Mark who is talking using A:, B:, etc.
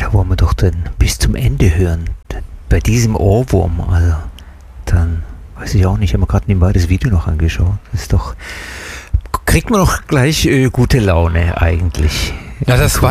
A: Ja, wollen wir doch dann bis zum Ende hören. Bei diesem Ohrwurm, also, dann weiß ich auch nicht, ich habe mir gerade nebenbei das Video noch angeschaut. Das ist doch, kriegt man doch gleich gute Laune eigentlich.
B: Ja, das war